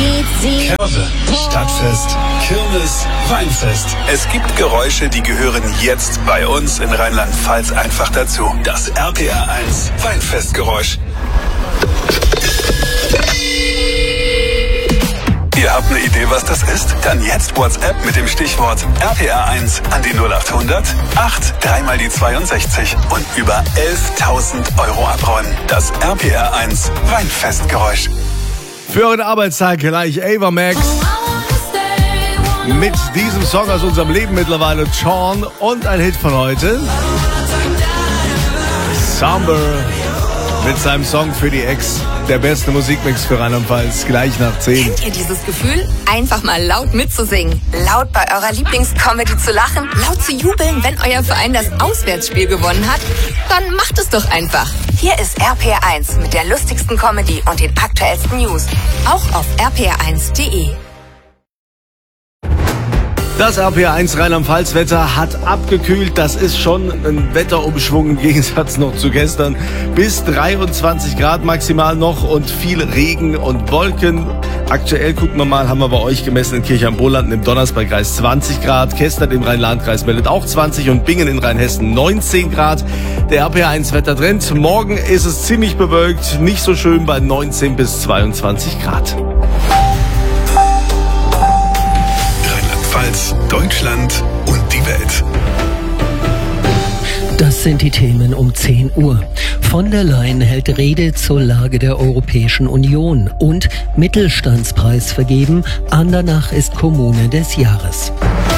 Curve, Stadtfest, Kirmes, Weinfest. Es gibt Geräusche, die gehören jetzt bei uns in Rheinland-Pfalz einfach dazu. Das RPR1 Weinfestgeräusch. Ihr habt eine Idee, was das ist? Dann jetzt WhatsApp mit dem Stichwort RPR1 an die 0800 8 3 mal die 62 und über 11.000 Euro abräumen. Das RPR1 Weinfestgeräusch. Für euren Arbeitstag gleich Ava Max. Mit diesem Song aus unserem Leben mittlerweile Sean und ein Hit von heute. Somber mit seinem Song für die Ex. Der beste Musikmix für Rheinland-Pfalz, gleich nach 10. Kennt ihr dieses Gefühl? Einfach mal laut mitzusingen. Laut bei eurer Lieblingscomedy zu lachen. Laut zu jubeln, wenn euer Verein das Auswärtsspiel gewonnen hat. Dann macht es doch einfach. Hier ist RPR1 mit der lustigsten Comedy und den aktuellsten News. Auch auf rpr1.de. Das RPR1 Rheinland-Pfalz-Wetter hat abgekühlt. Das ist schon ein Wetterumschwung im Gegensatz noch zu gestern. Bis 23 Grad maximal noch und viel Regen und Wolken. Aktuell, gucken wir mal, haben wir bei euch gemessen in Kirch am Bohlanden im Donnersbergkreis 20 Grad. Kestert im Rhein-Lahn-Kreis meldet auch 20 und Bingen in Rheinhessen 19 Grad. Der RPR1 Wettertrend. Morgen ist es ziemlich bewölkt. Nicht so schön bei 19 bis 22 Grad. Deutschland und die Welt. Das sind die Themen um 10 Uhr. Von der Leyen hält Rede zur Lage der Europäischen Union und Mittelstandspreis vergeben. Andernach ist Kommune des Jahres.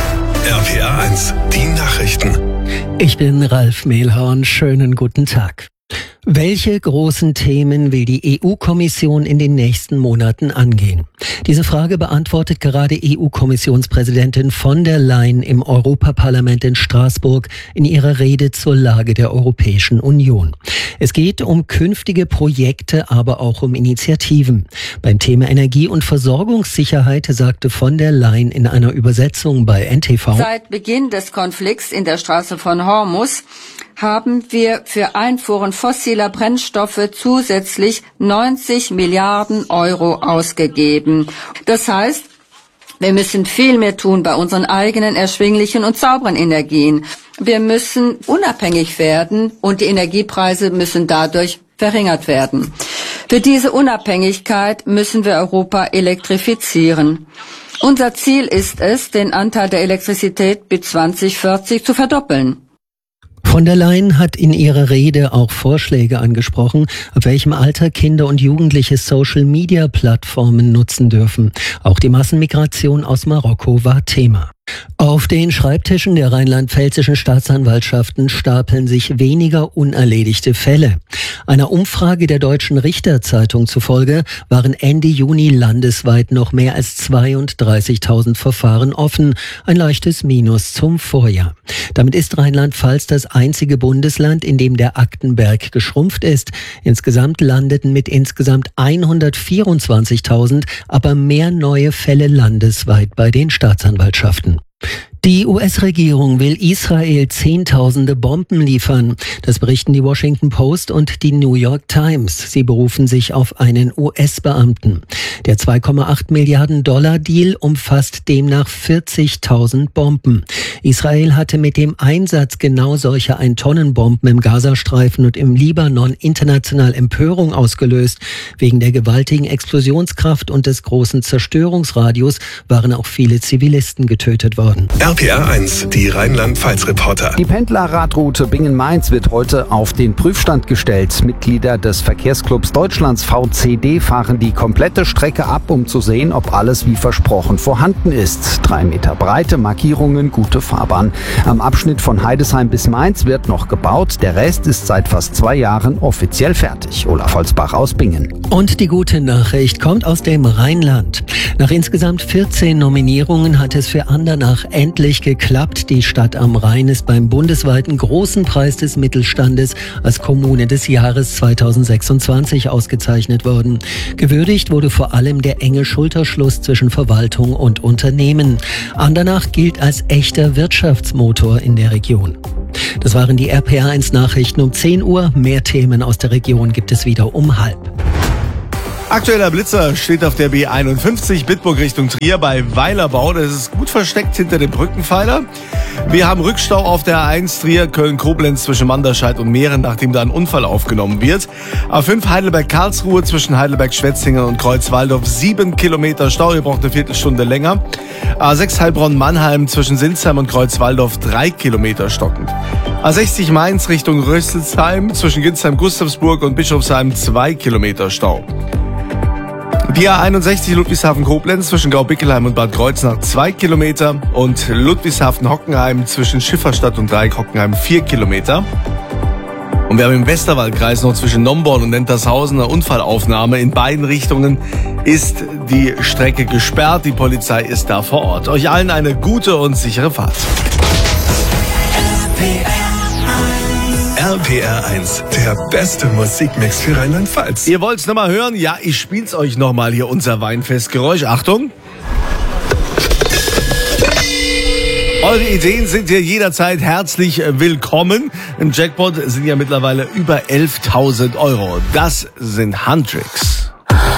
RPR1, die Nachrichten. Ich bin Ralf Mehlhorn. Schönen guten Tag. Welche großen Themen will die EU-Kommission in den nächsten Monaten angehen? Diese Frage beantwortet gerade EU-Kommissionspräsidentin von der Leyen im Europaparlament in Straßburg in ihrer Rede zur Lage der Europäischen Union. Es geht um künftige Projekte, aber auch um Initiativen. Beim Thema Energie- und Versorgungssicherheit sagte von der Leyen in einer Übersetzung bei NTV: Seit Beginn des Konflikts in der Straße von Hormuz haben wir für Einfuhren fossiler Brennstoffe zusätzlich 90 Milliarden Euro ausgegeben. Das heißt, wir müssen viel mehr tun bei unseren eigenen erschwinglichen und sauberen Energien. Wir müssen unabhängig werden und die Energiepreise müssen dadurch verringert werden. Für diese Unabhängigkeit müssen wir Europa elektrifizieren. Unser Ziel ist es, den Anteil der Elektrizität bis 2040 zu verdoppeln. Von der Leyen hat in ihrer Rede auch Vorschläge angesprochen, ab welchem Alter Kinder und Jugendliche Social-Media-Plattformen nutzen dürfen. Auch die Massenmigration aus Marokko war Thema. Auf den Schreibtischen der rheinland-pfälzischen Staatsanwaltschaften stapeln sich weniger unerledigte Fälle. Einer Umfrage der Deutschen Richterzeitung zufolge waren Ende Juni landesweit noch mehr als 32.000 Verfahren offen, ein leichtes Minus zum Vorjahr. Damit ist Rheinland-Pfalz das einzige Bundesland, in dem der Aktenberg geschrumpft ist. Insgesamt landeten mit insgesamt 124.000 aber mehr neue Fälle landesweit bei den Staatsanwaltschaften. Die US-Regierung will Israel Zehntausende Bomben liefern. Das berichten die Washington Post und die New York Times. Sie berufen sich auf einen US-Beamten. Der 2,8 Milliarden Dollar Deal umfasst demnach 40.000 Bomben. Israel hatte mit dem Einsatz genau solcher 1-Tonnen-Bomben im Gazastreifen und im Libanon international Empörung ausgelöst. Wegen der gewaltigen Explosionskraft und des großen Zerstörungsradius waren auch viele Zivilisten getötet worden. RPR1, die Rheinland-Pfalz-Reporter. Die Pendlerradroute Bingen-Mainz wird heute auf den Prüfstand gestellt. Mitglieder des Verkehrsclubs Deutschlands VCD fahren die komplette Strecke ab, um zu sehen, ob alles wie versprochen vorhanden ist. 3 Meter breite Markierungen, gute Fahrbahn. Am Abschnitt von Heidesheim bis Mainz wird noch gebaut. Der Rest ist seit fast 2 Jahren offiziell fertig. Olaf Holzbach aus Bingen. Und die gute Nachricht kommt aus dem Rheinland. Nach insgesamt 14 Nominierungen hat es für Andernach endlich geklappt. Die Stadt am Rhein ist beim bundesweiten Großen Preis des Mittelstandes als Kommune des Jahres 2026 ausgezeichnet worden. Gewürdigt wurde vor allem der enge Schulterschluss zwischen Verwaltung und Unternehmen. Andernach gilt als echter Wirtschaftsmotor in der Region. Das waren die RPR1 Nachrichten um 10 Uhr. Mehr Themen aus der Region gibt es wieder um 12:30. Aktueller Blitzer steht auf der B51 Bitburg Richtung Trier bei Weilerbau. Das ist gut versteckt hinter dem Brückenpfeiler. Wir haben Rückstau auf der A1 Trier, Köln-Koblenz zwischen Manderscheid und Mähren, nachdem da ein Unfall aufgenommen wird. A5 Heidelberg-Karlsruhe zwischen Heidelberg-Schwetzingen und Kreuzwaldorf 7 Kilometer Stau. Ihr braucht eine Viertelstunde länger. A6 Heilbronn-Mannheim zwischen Sinsheim und Kreuzwaldorf 3 Kilometer stockend. A60 Mainz Richtung Rösselsheim zwischen Ginsheim-Gustavsburg und Bischofsheim 2 Kilometer Stau. Die A61 Ludwigshafen-Koblenz zwischen Gaubickelheim und Bad Kreuznach 2 Kilometer und Ludwigshafen-Hockenheim zwischen Schifferstadt und Dreieck-Hockenheim 4 Kilometer. Und wir haben im Westerwaldkreis noch zwischen Nomborn und Nentershausen eine Unfallaufnahme. In beiden Richtungen ist die Strecke gesperrt. Die Polizei ist da vor Ort. Euch allen eine gute und sichere Fahrt. RPR 1, der beste Musikmix für Rheinland-Pfalz. Ihr wollt's nochmal hören? Ja, ich spiel's euch nochmal hier, unser Weinfestgeräusch. Achtung! Eure Ideen sind hier jederzeit herzlich willkommen. Im Jackpot sind ja mittlerweile über 11.000 Euro. Das sind Handtricks.